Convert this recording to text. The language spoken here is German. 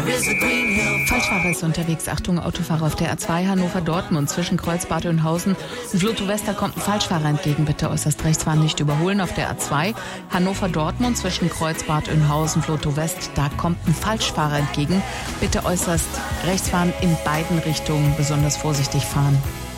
Falschfahrer ist unterwegs. Achtung, Autofahrer auf der A2 Hannover-Dortmund zwischen Kreuzbad Oeynhausen und Vlotho-West. Da kommt ein Falschfahrer entgegen. Bitte äußerst rechts fahren, nicht überholen. Auf der A2 Hannover-Dortmund zwischen Kreuzbad Oeynhausen, Vlotho-West. Da kommt ein Falschfahrer entgegen. Bitte äußerst rechts fahren, in beiden Richtungen besonders vorsichtig fahren.